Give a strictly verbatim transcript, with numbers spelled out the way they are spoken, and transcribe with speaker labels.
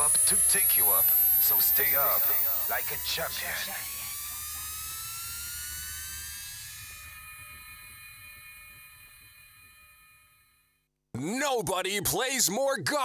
Speaker 1: up to take you up. So stay up like a champion.
Speaker 2: Nobody plays more golf.